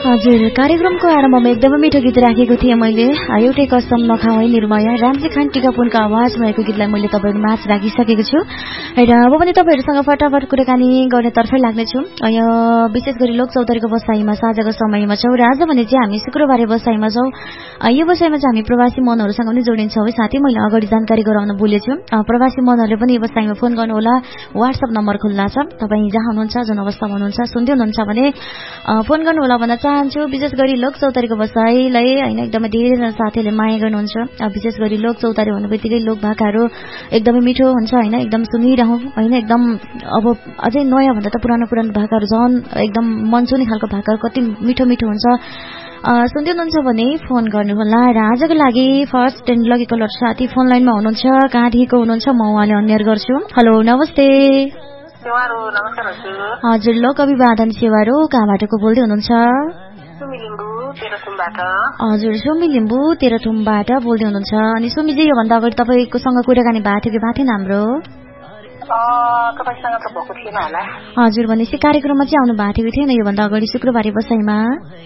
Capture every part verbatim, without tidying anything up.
हजुर कार्यक्रमको आरम्भमा एकदमै मिठो गीत राखेको थिएँ मैले एउटै कसम नखाऊ है निर्मया रामजी खान टिकापुनको आवाज भएको गीतलाई मैले तपाईँहरू माझ राखिसकेको छु र अब पनि तपाईँहरूसँग फटाफट कुराकानी गर्ने तर्फै लाग्नेछु। विशेष गरी लोक चौधरीको बसाइमा साँझको समयमा छौँ र आज भने चाहिँ हामी शुक्रबारे बसाइमा छौँ। यो बसाइमा चाहिँ हामी प्रवासी मनहरूसँग पनि जोडिन्छौँ है साथी। मैले अगाडि जानकारी गराउन भुलेछु, प्रवासी मनहरूले पनि यो बसाइमा फोन गर्नुहोला, वाट्सएप नम्बर खुल्ला छ। तपाईँ जहाँ हुनुहुन्छ जुन अवस्थामा हुनुहुन्छ सुन्दै हुनुहुन्छ भने फोन गर्नुहोला भन्न चाहन्छु। विशेष गरी लोक चौतारीको बसाइलाई होइन एकदमै धेरैजना साथीहरूले माया गर्नुहुन्छ। विशेष गरी लोक चौतारी भन्ने बित्तिकै लोक भाकाहरू एकदमै मिठो हुन्छ होइन, एकदम सुनिरहँ होइन। एकदम अब अझै नयाँ भन्दा त पुरानो पुरानो भाकाहरू झन् एकदम मनसुनी खालको भाकाहरू कति मिठो मिठो हुन्छ। सुन्दै हुनुहुन्छ भने फोन गर्नुहोला र आजको लागि फर्स्ट एन्ड लकी कलर साथी फोन लाइनमा हुनुहुन्छ, कहाँदेखिको हुनुहुन्छ म उहाँले अन्यर गर्छु। हेलो नमस्ते। हजुर लोक अभिवादन सेवारो कहाँबाट को बोल्दै हुनुहुन्छ? हजुर सुमी लिम्बू तेह्रथुमबाट बोल्दै हुनुहुन्छ। अनि सुमीजी योभन्दा अगाडि तपाईँकोसँग कुराकानी भएको थियो कि भएको थिएन हाम्रो? हजुर भनेपछि कार्यक्रममा चाहिँ आउनु भएको थियो कि थिएन योभन्दा अगाडि शुक्रबारे बसाइमा?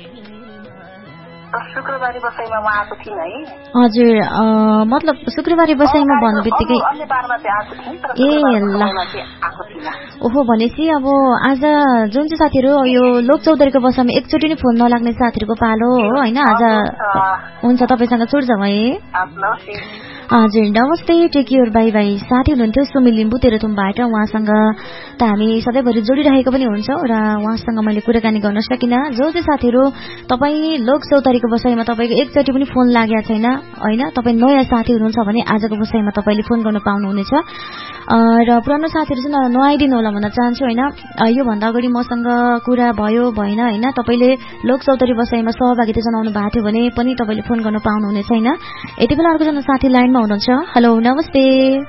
शुक्रबारे बसाइमा म आएको थिएन है। हजुर मतलब शुक्रबारे बसाइमा भन्नु बित्तिकै ए ल ओहो भनेपछि अब आज जुन चाहिँ साथीहरू यो लोक चौधरीको बसाइमा एकचोटि नै फोन नलाग्ने साथीहरूको पालो हो होइन। आज हुन्छ तपाईँसँग छुट्छौँ है। हजुर नमस्ते टेक केयर बाई बाई। साथी हुनुहुन्थ्यो सुमी लिम्बू तेह्रथुमबाट, उहाँसँग त हामी सधैँभरि जोडिरहेको पनि हुन्छौँ र उहाँसँग मैले कुराकानी गर्न सकिनँ। जो चाहिँ साथीहरू तपाईँ लोक चौतारीको बसाइमा तपाईँको एकचोटि पनि फोन लागेको छैन होइन, तपाईँ नयाँ साथी हुनुहुन्छ भने आजको बसाइमा तपाईँले फोन गर्न पाउनुहुनेछ र पुरानो साथीहरू चाहिँ नआइदिनु होला भन्न चाहन्छु होइन। योभन्दा अगाडि मसँग कुरा भयो भएन होइन, तपाईँले लोक चौतारी बसाइमा सहभागिता जनाउनु भएको थियो भने पनि तपाईँले फोन गर्न पाउनुहुनेछ होइन। यति बेला अर्कोजना साथी लाइनमा हुनुहुन्छ। हेलो नमस्ते।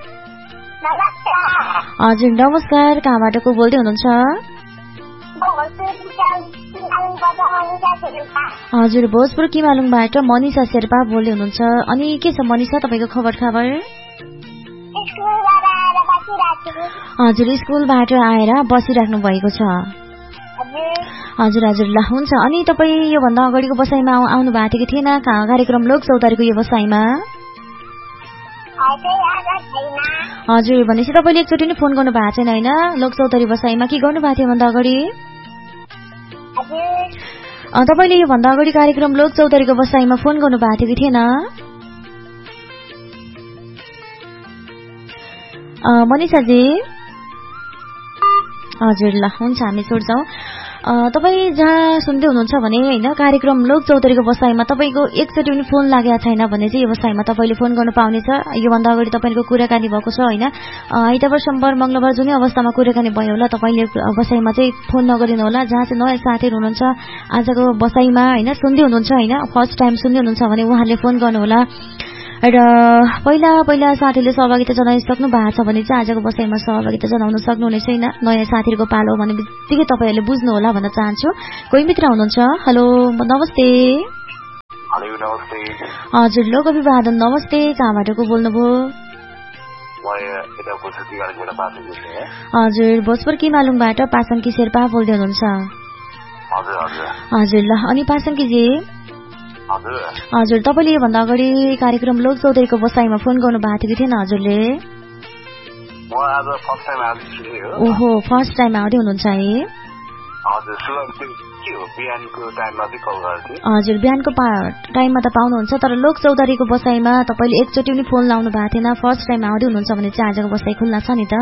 हजुर नमस्कार कहाँबाट को बोल्दै हुनुहुन्छ? हजुर भोजपुर किमालुङबाट मनिषा शेर्पा बोल्दै हुनुहुन्छ। अनि के छ मनिषा तपाईँको खबर खबर? हजुर स्कुलबाट आएर बसिराख्नु भएको छ। हजुर हजुर ल हुन्छ। अनि तपाईँ योभन्दा अगाडिको बसाइमा आउनु भएको थियो कि थिएन कार्यक्रम लोक चौतारीको यो बसाइमा? हजुर भनेपछि तपाईँले एकचोटि नै फोन गर्नु भएको छैन होइन लोक चौतारी बसाइमा? के गर्नु भएको थियो भन्दा अगाडि? तपाईँले योभन्दा अगाडि कार्यक्रम लोक चौतारीको बसाइमा फोन गर्नु भएको थियो कि थिएन? मनिषाजी हजुर ल हुन्छ हामी छोड्छौँ। तपाईँ जहाँ सुन्दै हुनुहुन्छ भने होइन कार्यक्रम लोक चौधरीको बसाइमा तपाईँको एकचोटि पनि फोन लागेको छैन भने चाहिँ यो बसाइमा तपाईँले फोन गर्नु पाउनेछ। योभन्दा अगाडि तपाईँको कुराकानी भएको छ होइन, आइतबार सोमबार मङ्गलबार जुनै अवस्थामा कुराकानी भयो होला तपाईँले बसाइमा चाहिँ फोन नगरिनु होला। जहाँ चाहिँ नयाँ साथीहरू हुनुहुन्छ आजको बसाइमा होइन सुन्दै हुनुहुन्छ होइन, फर्स्ट टाइम सुन्दै हुनुहुन्छ भने उहाँहरूले फोन गर्नुहोला र पहिला पहिला साथीले सहभागिता जनाइसक्नु भएको छ भने चाहिँ आजको बसाइमा सहभागिता जनाउन सक्नुहुनेछ होइन। नयाँ साथीहरूको पालो भने बित्तिकै तपाईँहरूले बुझ्नु होला भन्न चाहन्छु। कोही मित्र हुनुहुन्छ? हेलो नमस्ते। हजुर लोक अभिवादन नमस्ते कहाँबाट को बोल्नुभयो? हजुर भोजपुर किमालुङबाट पासङ्की शेर्पा बोल्दै हुनुहुन्छ। हजुर ल अनि पासङ्कीजी हजुर तपाईँले योभन्दा अगाडि कार्यक्रम लोक चौधरीको बसाइमा फोन गर्नु भएको थियो कि थिएन हजुरले? ओहो फर्स्ट टाइम आउँदै हुनुहुन्छ है? हजुर बिहानको टाइममा त पाउनुहुन्छ तर लोक चौधरीको बसाइमा तपाईँले एकचोटि पनि फोन लाउनु भएको थिएन, फर्स्ट टाइम आउँदै हुनुहुन्छ भने चाहिँ आजको बसाइ खुल्ला छ नि त?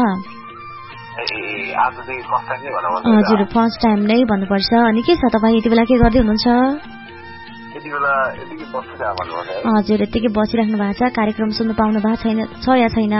हजुर फर्स्ट टाइम नै भन्नुपर्छ। अनि के छ तपाईँ यति बेला के गर्दै हुनुहुन्छ? हजुर यतिकै बसिराख्नु भएको छ, कार्यक्रम सुन्नु पाउनु भएको छैन छ या छैन?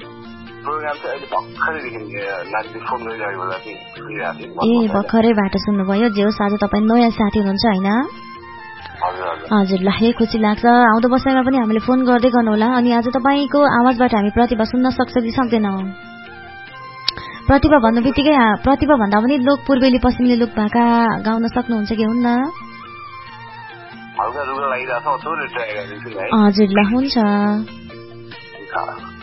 ए भर्खरैबाट सुन्नुभयो। जे होस् आज तपाईँ नयाँ साथी हुनुहुन्छ होइन? हजुर ल है खुसी लाग्छ। आउँदो बसाइमा पनि हामीले फोन गर्दै गर्नु होला। अनि आज तपाईँको आवाजबाट हामी प्रतिभा सुन्न सक्छ कि सक्दैनौँ? प्रतिभा भन्नु बित्तिकै प्रतिभा भन्दा पनि लोक पूर्वेली पश्चिमेली लोक भाका गाउन सक्नुहुन्छ कि हुन्न? हजुर ल हुन्छ।